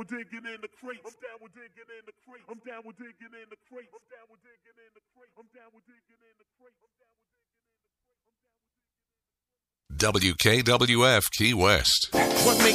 digging in the crates. I'm down with digging in the crates. I'm down with digging in the crates. I'm down with digging in the crates. I'm down with digging in the crates. WKWF Key West. What makes